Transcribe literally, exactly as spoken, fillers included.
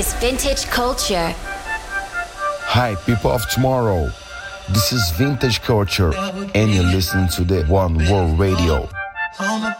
is Vintage Culture. Hi, people of tomorrow. This is Vintage Culture, and you're listening to the One World Radio. On my